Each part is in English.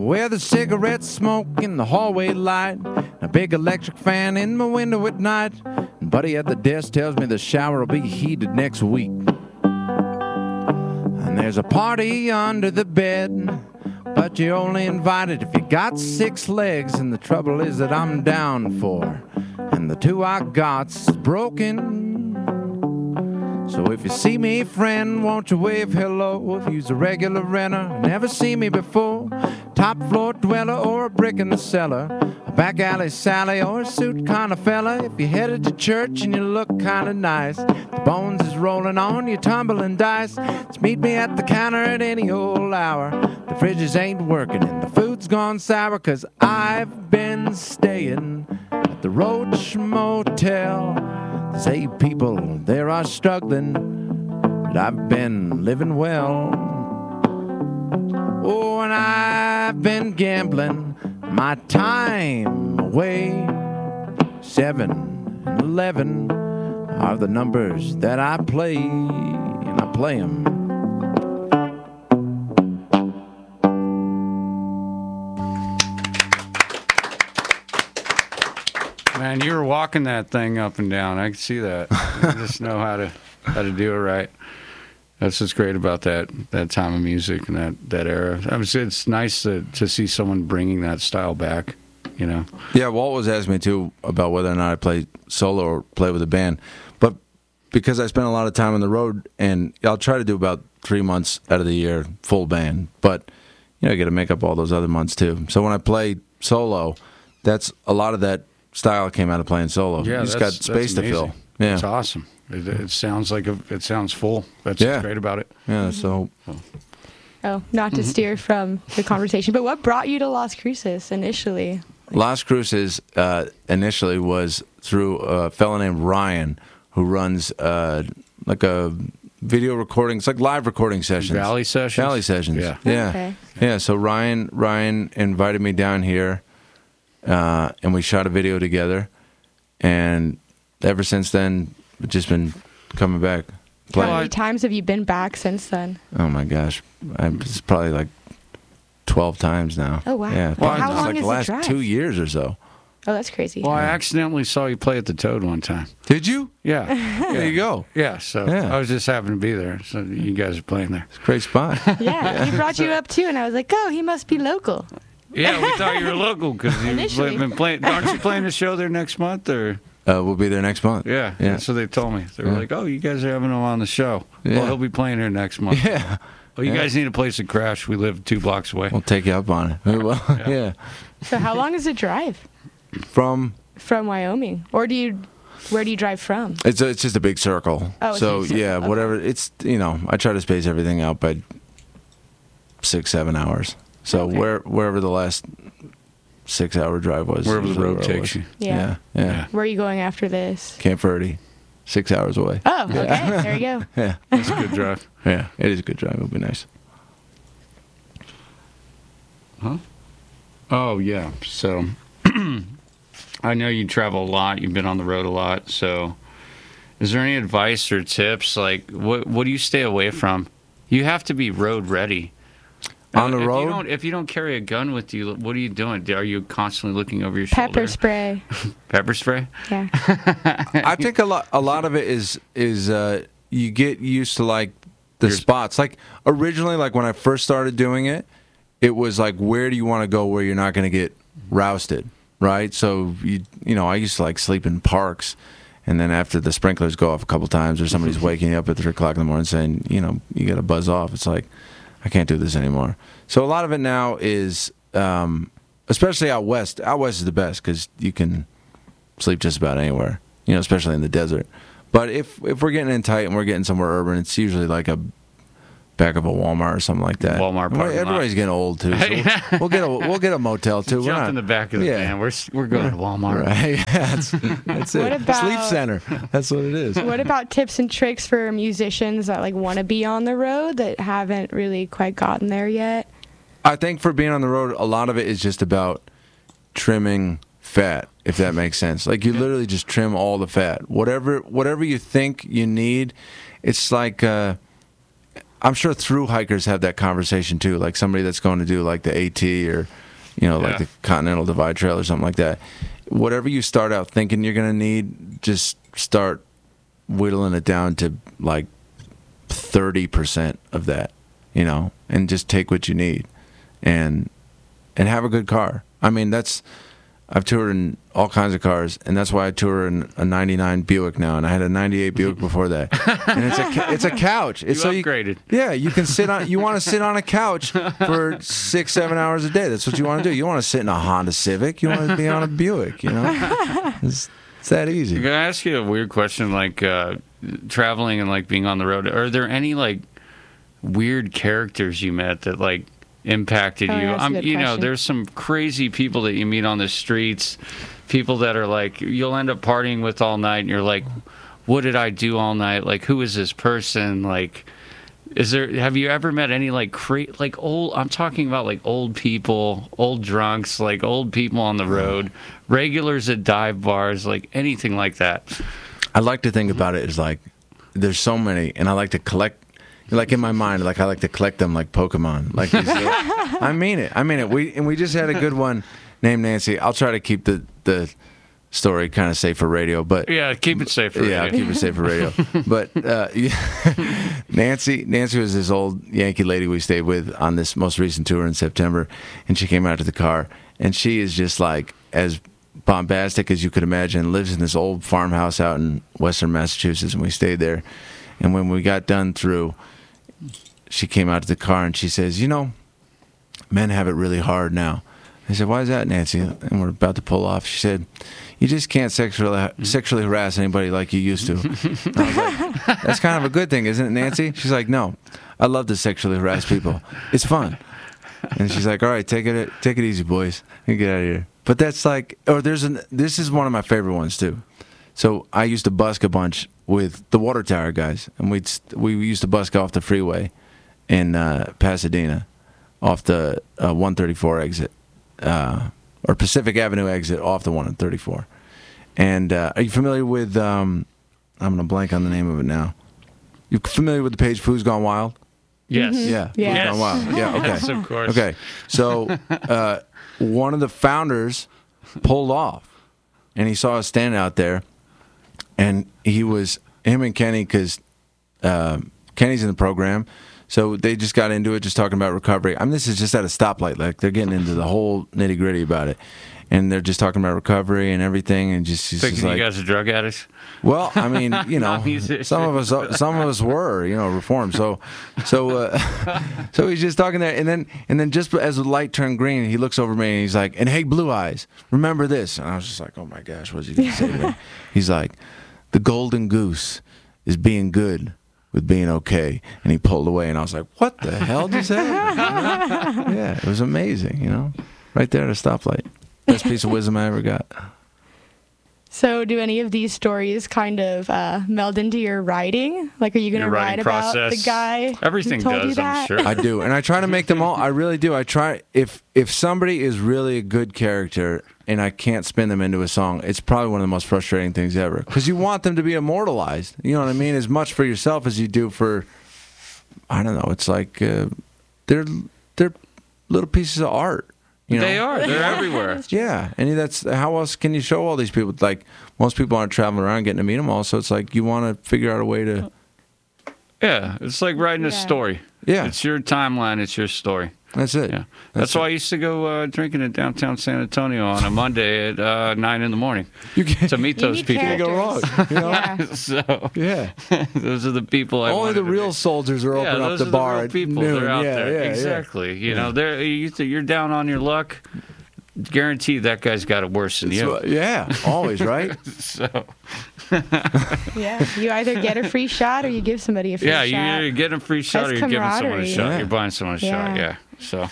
with a cigarette smoke in the hallway light, a big electric fan in my window at night. And buddy at the desk tells me the shower will be heated next week. And there's a party under the bed, but you're only invited if you got 6 legs. And the trouble is that I'm down 4, and the 2 I got's broken. So if you see me, friend, won't you wave hello? If you's a regular renter, never seen me before, top floor dweller or a brick in the cellar, a back alley Sally or a suit kind of fella. If you headed to church and you look kind of nice, the bones is rolling on, you tumbling dice. Just meet me at the counter at any old hour. The fridges ain't working and the food's gone sour, 'cause I've been staying at the Roach Motel. Say people there are struggling, but I've been living well. Oh, and I've been gambling my time away. 7 and 11 are the numbers that I play, and I play them. Man, you were walking that thing up and down. I can see that. You just know how to do it right. That's what's great about that time of music and that era. It's nice to see someone bringing that style back, you know. Yeah, Walt was asking me too about whether or not I play solo or play with a band, but because I spend a lot of time on the road, and I'll try to do about 3 months out of the year full band, but you know, you got to make up all those other months too. So when I play solo, that's a lot of that style came out of playing solo. Yeah, you just got space to fill. Yeah, it's awesome. It sounds like it sounds full. That's what's great about it. Yeah. So. Oh, not to steer from the conversation, but what brought you to Las Cruces initially? Las Cruces initially was through a fellow named Ryan, who runs like a video recording. It's like live recording sessions. Valley Sessions. Yeah. Okay. Yeah. So Ryan invited me down here. And we shot a video together, and ever since then, it's just been coming back. How many times have you been back since then? Oh my gosh, it's probably like 12 times now. Oh wow! Yeah, well, how long like is the last drive? 2 years or so. Oh, that's crazy. Well, I accidentally saw you play at the Toad one time. Did you? Yeah. There you go. Yeah. So I was just happened to be there. So you guys are playing there. It's a great spot. Yeah, he brought you up too, and I was like, oh, he must be local. Yeah, we thought you were local because you've been playing. Aren't you playing a show there next month? Or we'll be there next month. Yeah. That's what they told me. They were like, "Oh, you guys are having him on the show. Yeah. Well, he'll be playing here next month. Yeah. Well, you guys need a place to crash. We live 2 blocks away. We'll take you up on it. Well, yeah. So how long is the drive From Wyoming, or where do you drive from? it's just a big circle. Oh, so it's a big circle. Okay. whatever. It's I try to space everything out by 6-7 hours. So wherever the last 6-hour drive was. Wherever the road takes you. Yeah. Where are you going after this? Camp Verde, 6 hours away. Oh, okay. There you go. Yeah. That's a good drive. Yeah, it is a good drive. It'll be nice. Huh? Oh, yeah. So I know you travel a lot. You've been on the road a lot. So is there any advice or tips? Like, what do you stay away from? You have to be road ready. On the road? If you don't carry a gun with you, what are you doing? Are you constantly looking over your shoulder? Pepper spray. Pepper spray? Yeah. I think a lot of it is you get used to like the spots. Like originally, like when I first started doing it, it was like, where do you want to go where you're not going to get rousted, right? So I used to like sleep in parks, and then after the sprinklers go off a couple times, or somebody's waking you up at 3 o'clock in the morning saying, you got to buzz off. It's like, I can't do this anymore. So a lot of it now is, especially out west. Out west is the best because you can sleep just about anywhere, especially in the desert. But if we're getting in tight and we're getting somewhere urban, it's usually like a back of a Walmart or something like that. Walmart parking lot. Everybody's getting old too. So we'll get a motel too. Jump in the back of the van. We're going to Walmart. Right. That's it. What about, Sleep center. That's what it is. What about tips and tricks for musicians that like want to be on the road that haven't really quite gotten there yet? I think for being on the road, a lot of it is just about trimming fat, if that makes sense. Like you literally just trim all the fat. Whatever you think you need, it's like I'm sure through hikers have that conversation too, like somebody that's going to do like the AT or, like the Continental Divide Trail or something like that. Whatever you start out thinking you're going to need, just start whittling it down to like 30% of that, and just take what you need and have a good car. I mean, I've toured in all kinds of cars, and that's why I tour in a 99 Buick now, and I had a 98 Buick before that. And it's a couch. It's you upgraded. You can sit on. You want to sit on a couch for 6-7 hours a day. That's what you want to do. You want to sit in a Honda Civic. You want to be on a Buick. It's that easy. Can I ask you a weird question? Like traveling and like being on the road. Are there any like weird characters you met that like impacted you? That's a good question. There's some crazy people that you meet on the streets, people that are like you'll end up partying with all night, and you're like, what did I do all night? Like, who is this person? Like, have you ever met any like old? I'm talking about like old people, old drunks, like old people on the road, regulars at dive bars, like anything like that. I like to think about it as like there's so many, and I like to collect. Like in my mind, like I like to collect them like Pokemon. Like I mean it. We just had a good one named Nancy. I'll try to keep the story kind of safe for radio, but yeah, keep it safe for radio. Yeah, I'll keep it safe for radio. But Nancy was this old Yankee lady we stayed with on this most recent tour in September, and she came out to the car, and she is just like as bombastic as you could imagine. Lives in this old farmhouse out in Western Massachusetts, and we stayed there. And when we got done through, she came out to the car and she says, men have it really hard now. I said, why is that, Nancy? And we're about to pull off. She said, you just can't sexually harass anybody like you used to. And I was like, that's kind of a good thing, isn't it, Nancy? She's like, no, I love to sexually harass people. It's fun. And she's like, all right, take it easy, boys. And get out of here. But that's like, this is one of my favorite ones, too. So I used to busk a bunch with the Water Tower guys, and we used to busk off the freeway in Pasadena, off the 134 exit, or Pacific Avenue exit off the 134. And are you familiar with? I'm gonna blank on the name of it now. You familiar with the page "Food's Gone Wild"? Yes. Mm-hmm. Yeah. Yes. Food's Gone Wild. Yeah. Okay. Yes, of course. Okay. So one of the founders pulled off, and he saw us standing out there. And him and Kenny, because Kenny's in the program, so they just got into it, just talking about recovery. I mean, this is just at a stoplight. Like, they're getting into the whole nitty-gritty about it. And they're just talking about recovery and everything. And just Thinking like, you guys are drug addicts? Well, I mean, some of us were, reformed. So he's just talking there, and then just as the light turned green, he looks over me and he's like, "And hey, Blue Eyes, remember this?" And I was just like, "Oh my gosh, what's he gonna say to me?" He's like, "The golden goose is being good with being okay," and he pulled away, and I was like, "What the hell just happened?" Yeah, it was amazing, right there at a stoplight. Best piece of wisdom I ever got. So do any of these stories kind of meld into your writing? Like, are you going to write about the guy Everything who told does, you that? I'm sure. I do, and I try to make them all. I really do. I try. If somebody is really a good character and I can't spin them into a song, it's probably one of the most frustrating things ever. Because you want them to be immortalized. You know what I mean? As much for yourself as you do for. I don't know. It's like they're little pieces of art. They are. They're everywhere. Yeah, and that's how else can you show all these people? Like, most people aren't traveling around getting to meet them all, so it's like you want to figure out a way to. Yeah, it's like writing a story. Yeah, it's your timeline. It's your story. That's it. Yeah, that's why I used to go drinking in downtown San Antonio on a Monday at 9 in the morning to meet those people. Can't go wrong. Yeah. So yeah, those are the people. Only the real soldiers are opening up the bar at people. noon. They're out there. Yeah, exactly. You know, you're down on your luck. Guaranteed that guy's got it worse than you. Yeah, always, right? So. Yeah, you either get a free shot or you give somebody a free shot. Yeah, you either get a free shot or you're giving someone a shot. Yeah. You're buying someone a shot. Yeah. So.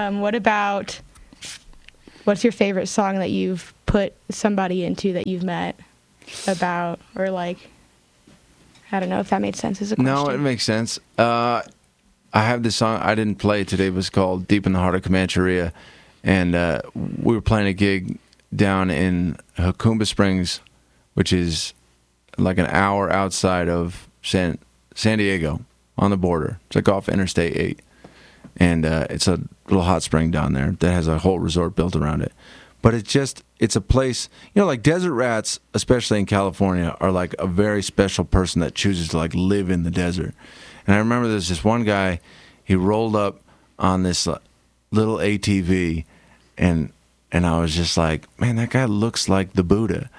What's your favorite song that you've put somebody into that you've met about, or like, I don't know if that made sense as a question. No, it makes sense. I have this song I didn't play today. It was called "Deep in the Heart of Comancheria," and we were playing a gig down in Jacumba Springs, which is like an hour outside of San Diego, on the border. It's like off Interstate 8. And it's a little hot spring down there that has a whole resort built around it. But it's a place, like desert rats, especially in California, are like a very special person that chooses to like live in the desert. And I remember there's this one guy, he rolled up on this little ATV, and I was just like, man, that guy looks like the Buddha,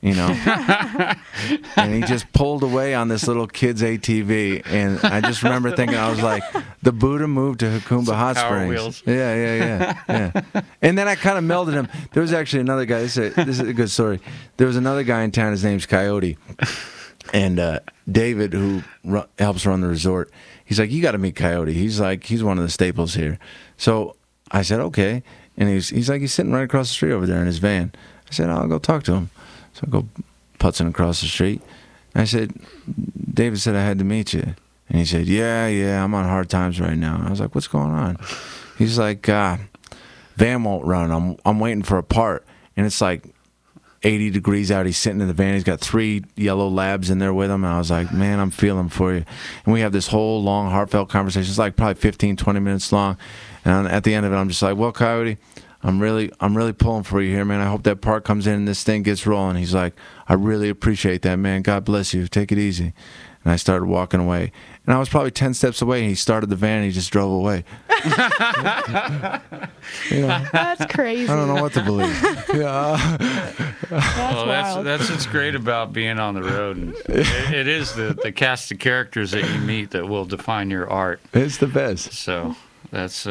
and he just pulled away on this little kid's ATV, and I just remember thinking, I was like, the Buddha moved to Jacumba Hot Springs. Wheels. Yeah. And then I kind of melded him. There was actually another guy. This is a good story. There was another guy in town. His name's Coyote, and David, who helps run the resort. He's like, you got to meet Coyote. He's one of the staples here. So I said, okay. And he's like, he's sitting right across the street over there in his van. I said, I'll go talk to him. So I go putzing across the street. And I said, David said I had to meet you. And he said, yeah, I'm on hard times right now. And I was like, what's going on? He's like, van won't run. I'm waiting for a part. And it's like 80 degrees out. He's sitting in the van. He's got 3 yellow labs in there with him. And I was like, man, I'm feeling for you. And we have this whole long, heartfelt conversation. It's like probably 15, 20 minutes long. And at the end of it, I'm just like, well, Coyote, I'm really pulling for you here, man. I hope that part comes in and this thing gets rolling. He's like, I really appreciate that, man. God bless you. Take it easy. And I started walking away. And I was probably 10 steps away, and he started the van, and he just drove away. That's crazy. I don't know what to believe. That's what's great about being on the road. And it is the cast of characters that you meet that will define your art. It's the best. So that's,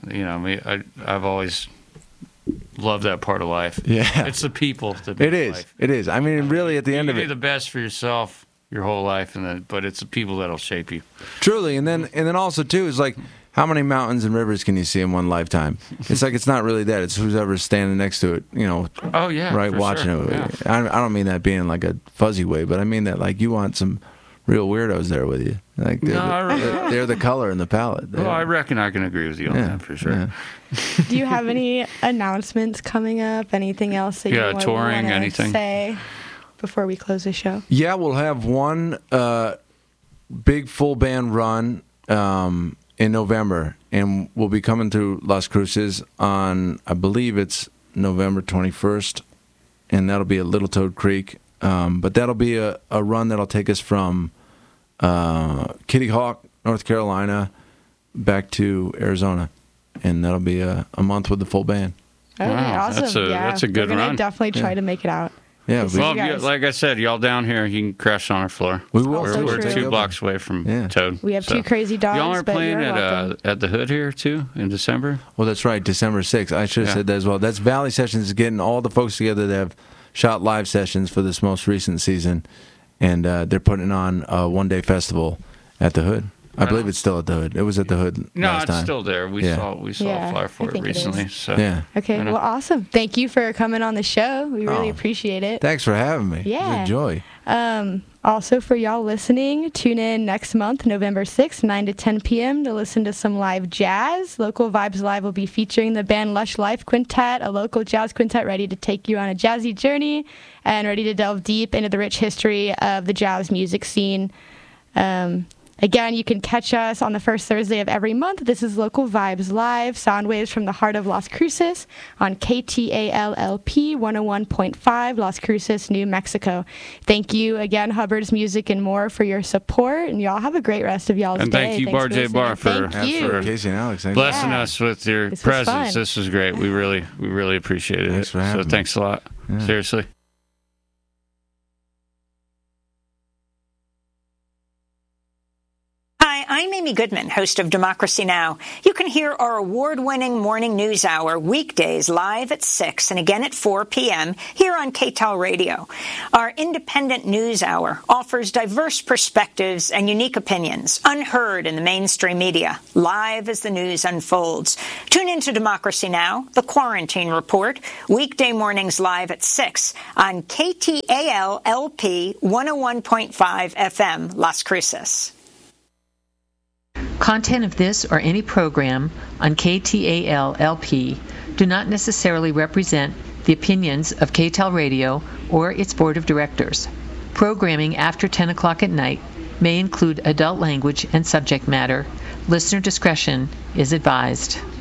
I've always loved that part of life. Yeah. It's the people that It make is. life. It is. I mean, really, at the end of You it. do the best for yourself your whole life, but it's the people that'll shape you. Truly. And then also, too, is like, how many mountains and rivers can you see in one lifetime? It's like, it's not really that. It's whoever's standing next to it, Oh, yeah. right, for watching sure. it. Yeah. I don't mean that being like a fuzzy way, but I mean that like you want some real weirdos there with you. Like they're the color in the palette. Well, I reckon I can agree with you on that for sure. Yeah. Do you have any announcements coming up? Anything else that you touring, want anything? to say before we close the show? Yeah, we'll have one big full band run in November, and we'll be coming through Las Cruces on, I believe it's November 21st, and that'll be at Little Toad Creek. But that'll be a run that'll take us from Kitty Hawk, North Carolina, back to Arizona, and that'll be a month with the full band. Okay, Wow, awesome. that's a good We're gonna run. definitely try to make it out. Yeah, See Well, you guys. like I said, y'all down here, you can crash on our floor. we will. Also We're true. 2 blocks away from Yeah. Toad. We have so. 2 crazy dogs, Y'all are but playing you're welcome. at the Hood here, too, in December? Well, that's right, December 6th. I should have said that as well. That's Valley Sessions is getting all the folks together that have shot live sessions for this most recent season, and they're putting on a one-day festival at the Hood. I believe it's still at the Hood. It was at the Hood No, last it's time. still there. We Yeah. saw Yeah, a flyer for I it think it recently. is. So Yeah. Okay, I know. well, awesome. Thank you for coming on the show. We really Oh. appreciate it. Thanks for having me. Yeah. It's a joy. Also, for y'all listening, tune in next month, November 6th, 9 to 10 p.m. to listen to some live jazz. Local Vibes Live will be featuring the band Lush Life Quintet, a local jazz quintet ready to take you on a jazzy journey and ready to delve deep into the rich history of the jazz music scene. Again, you can catch us on the first Thursday of every month. This is Local Vibes Live, sound waves from the heart of Las Cruces on KTALLP 101.5, Las Cruces, New Mexico. Thank you again, Hubbard's Music and More, for your support, and y'all have a great rest of y'all's And day. thank you, Thanks Bar J. listening. Bar, for Thank you. for Casey and Alex, thanks. blessing Yeah. us with your This was presence. fun. This was great. We really appreciated Thanks it. for having So me. thanks a lot. Yeah. Seriously. Hi, I'm Amy Goodman, host of Democracy Now! You can hear our award-winning morning news hour weekdays live at 6 and again at 4 p.m. here on KTAL Radio. Our independent news hour offers diverse perspectives and unique opinions unheard in the mainstream media, live as the news unfolds. Tune into Democracy Now!, The Quarantine Report, weekday mornings live at 6 on KTAL-LP 101.5 FM, Las Cruces. Content of this or any program on KTAL-LP do not necessarily represent the opinions of KTAL Radio or its board of directors. Programming after 10 o'clock at night may include adult language and subject matter. Listener discretion is advised.